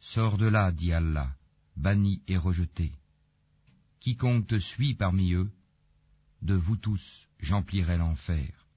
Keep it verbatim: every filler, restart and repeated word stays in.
Sors de là, dit Allah, banni et rejeté. Quiconque te suit parmi eux, de vous tous, j'emplirai l'enfer.